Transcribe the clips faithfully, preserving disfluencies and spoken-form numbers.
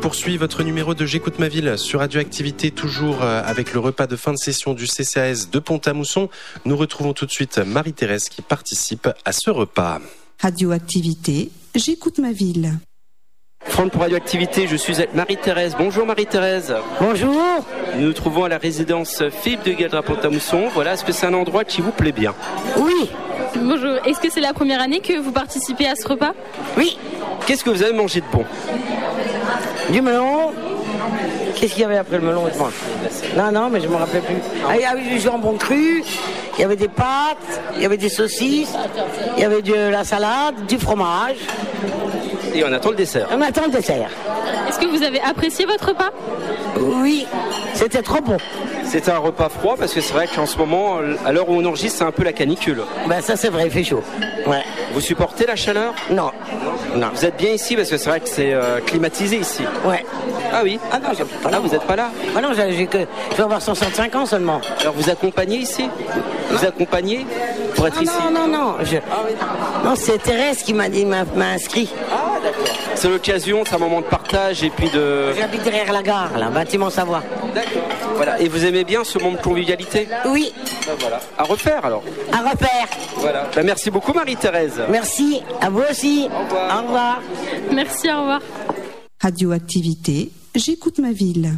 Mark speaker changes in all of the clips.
Speaker 1: poursuit votre numéro de J'écoute ma ville sur Radioactivité, toujours avec le repas de fin de session du C C A S de Pont-à-Mousson. Nous retrouvons tout de suite Marie-Thérèse qui participe à ce repas.
Speaker 2: Radioactivité, J'écoute ma ville.
Speaker 3: Franck pour Radioactivité, je suis avec Marie-Thérèse. Bonjour Marie-Thérèse.
Speaker 4: Bonjour.
Speaker 3: Nous nous trouvons à la résidence Philippe de Gueldre à Pont-à-Mousson. Voilà, est-ce que c'est un endroit qui vous plaît bien?
Speaker 4: Oui.
Speaker 5: Bonjour, est-ce que c'est la première année que vous participez à ce repas?
Speaker 4: Oui.
Speaker 3: Qu'est-ce que vous avez mangé de bon?
Speaker 4: Du melon. Qu'est-ce qu'il y avait après le melon? Non, non, mais je ne me rappelle plus. Ah, il y avait du jambon cru, il y avait des pâtes, il y avait des saucisses, il y avait de la salade, du fromage.
Speaker 3: Et on attend le dessert.
Speaker 4: On attend le dessert.
Speaker 5: Est-ce que vous avez apprécié votre repas?
Speaker 4: Oui, c'était trop bon.
Speaker 3: C'était un repas froid parce que c'est vrai qu'en ce moment, à l'heure où on enregistre, c'est un peu la canicule.
Speaker 4: Ben ça c'est vrai, il fait chaud. Ouais.
Speaker 3: Vous supportez la chaleur?
Speaker 4: Non. Non.
Speaker 3: Vous êtes bien ici parce que c'est vrai que c'est euh, climatisé ici.
Speaker 4: Ouais.
Speaker 3: Ah oui.
Speaker 4: Ah non, j'ai pas
Speaker 3: Ah, vous n'êtes pas là?
Speaker 4: Ah non, j'ai, j'ai que, je vais avoir soixante-cinq ans seulement.
Speaker 3: Alors vous accompagnez ici? Vous accompagnez pour être
Speaker 4: non,
Speaker 3: ici?
Speaker 4: Non, non, non. Je...
Speaker 3: Ah, oui.
Speaker 4: Non, c'est Thérèse qui m'a dit, m'a, m'a inscrit.
Speaker 3: Ah d'accord. C'est l'occasion, c'est un moment de partage et puis de...
Speaker 4: J'habite derrière la gare, là, bâtiment Savoie.
Speaker 3: D'accord. Voilà. Et vous aimez bien ce moment de convivialité?
Speaker 4: Oui.
Speaker 3: Ben voilà. À refaire alors.
Speaker 4: À repère.
Speaker 3: Voilà. Ben, merci beaucoup Marie-Thérèse.
Speaker 4: Merci. À vous aussi.
Speaker 3: Au revoir.
Speaker 4: Au revoir.
Speaker 5: Merci, au revoir.
Speaker 2: Radioactivité, J'écoute ma ville.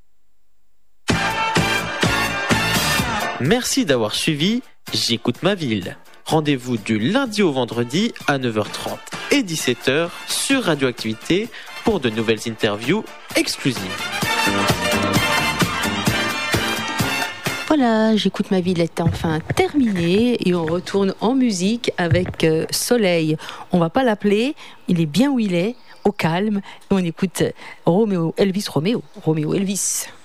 Speaker 6: Merci d'avoir suivi J'écoute ma ville. Rendez-vous du lundi au vendredi à neuf heures trente et dix-sept heures sur Radioactivité pour de nouvelles interviews exclusives.
Speaker 7: Voilà, J'écoute ma ville est enfin terminée et on retourne en musique avec euh, Soleil. On va pas l'appeler, il est bien où il est, au calme. Et on écoute Roméo, Elvis Roméo, Roméo Elvis.